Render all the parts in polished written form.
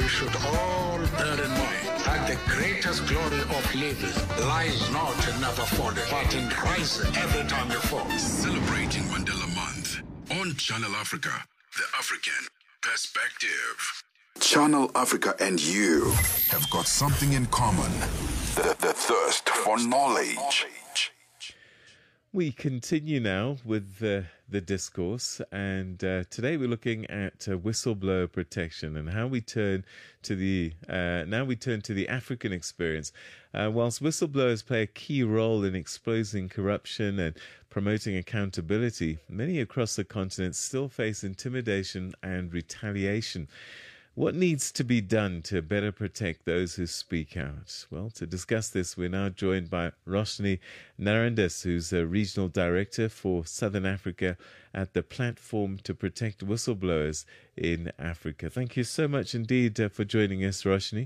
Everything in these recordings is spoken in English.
should all bear in mind that the greatest glory of living lies not in never falling, but in rising every time you fall. Celebrating Mandela Month on Channel Africa, the African perspective. Channel Africa and you have got something in common. The thirst for knowledge. We continue now with the discourse, and today we're looking at whistleblower protection and how we turn to the African experience. Whilst whistleblowers play a key role in exposing corruption and promoting accountability, many across the continent still face intimidation and retaliation. What needs to be done to better protect those who speak out? Well, to discuss this, we're now joined by Roshni Narandes, who's a Regional Director for Southern Africa at the Platform to Protect Whistleblowers in Africa. Thank you so much indeed for joining us, Roshni.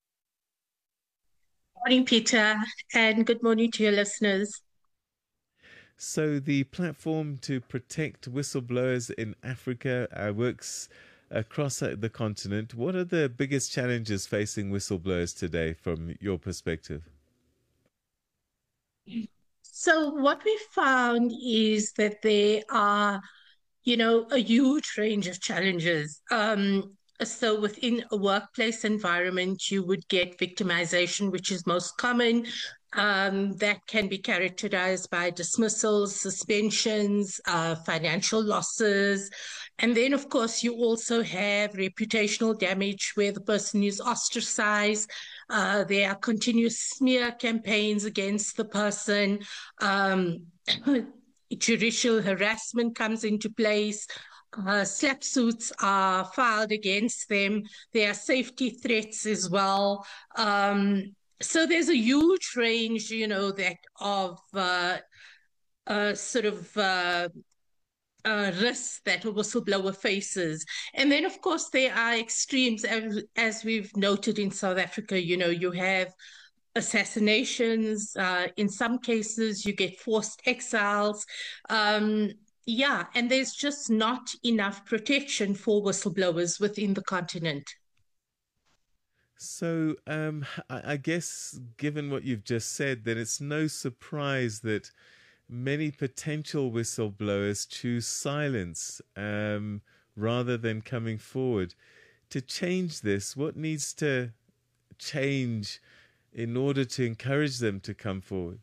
Good morning, Peter, and good morning to your listeners. So the Platform to Protect Whistleblowers in Africa works across the continent. What are the biggest challenges facing whistleblowers today from your perspective? So what we found is that there are, a huge range of challenges. So within a workplace environment, you would get victimization, which is most common. That can be characterized by dismissals, suspensions, financial losses. And then, of course, you also have reputational damage where the person is ostracized. There are continuous smear campaigns against the person. Judicial harassment comes into place. Slap suits are filed against them. There are safety threats as well. So there's a huge range, of risks that a whistleblower faces. And then, of course, there are extremes, as we've noted in South Africa. You have assassinations. In some cases, you get forced exiles. And there's just not enough protection for whistleblowers within the continent. So I guess, given what you've just said, then it's no surprise that many potential whistleblowers choose silence rather than coming forward. To change this, what needs to change in order to encourage them to come forward?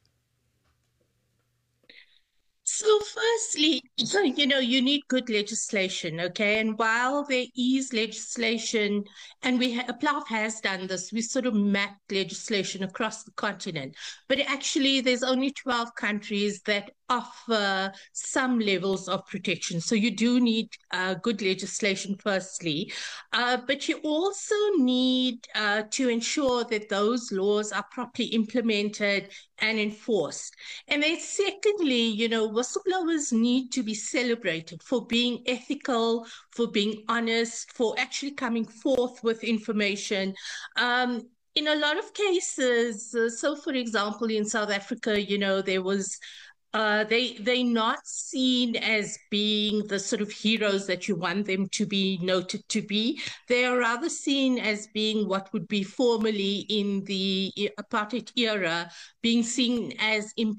So firstly, you need good legislation, okay? And while there is legislation, and PLAF has done this, we sort of mapped legislation across the continent, but actually there's only 12 countries that offer some levels of protection. So you do need good legislation firstly, but you also need to ensure that those laws are properly implemented and enforced. And then secondly, whistleblowers need to be celebrated for being ethical, for being honest, for actually coming forth with information. In a lot of cases, so for example, in South Africa, there was they're not seen as being the sort of heroes that you want them to be noted to be. They are rather seen as being what would be formerly in the apartheid era, being seen as